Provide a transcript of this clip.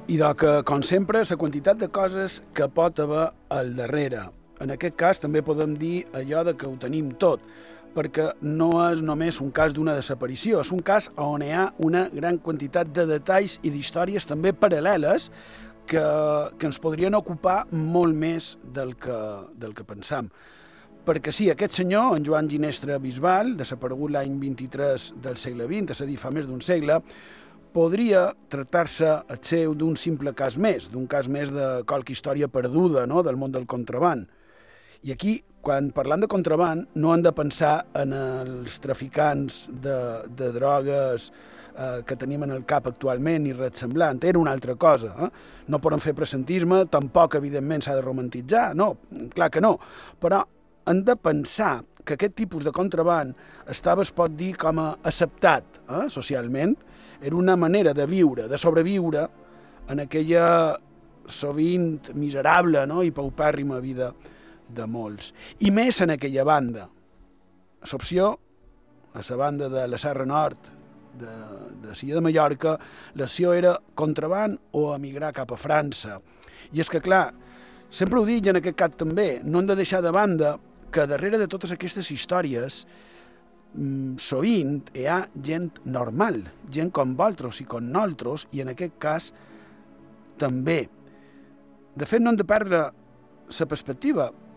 I que, com sempre, la quantitat de coses que pot haver al darrere. En aquest cas també podem dir allò de que ho tenim tot, perquè no és només un cas d'una desaparició, és un cas on hi ha una gran quantitat de detalls i d'històries també paral·leles que ens podrien ocupar molt més del que pensam. Perquè sí, aquest senyor, en Joan Ginestra Bisbal, desaparegut l'any 23 del segle XX, és a dir, fa més d'un segle, podria tractar-se el seu d'un simple cas més, d'un cas més de qualque història perduda, no?, del món del contraban. I aquí, quan parlant de contraban, no hem de pensar en els traficants de drogues que tenim en el cap actualment i res semblant. Era una altra cosa. No podem fer presentisme, tampoc, evidentment, s'ha de romantitzar. No, clar que no. Però hem de pensar que aquest tipus de contraban estava, es pot dir, com a acceptat socialment. Era una manera de viure, de sobreviure en aquella sovint miserable, no?, i paupèrrima vida de molts. I més en aquella banda. L'opció, a la banda de la Serra Nord, de Silla de Mallorca, l'opció era contraban o emigrar cap a França. I és que, clar, sempre ho dic, i en aquest cas també, no hem de deixar de banda que darrere de totes aquestes històries sovint hi ha gent normal, gent com vosaltres i com nosaltres, i en aquest cas també. De fet, no hem de perdre la perspectiva,